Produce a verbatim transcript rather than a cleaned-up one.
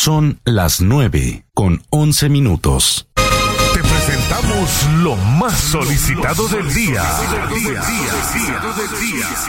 Son las nueve con once minutos. Te presentamos lo más solicitado del día.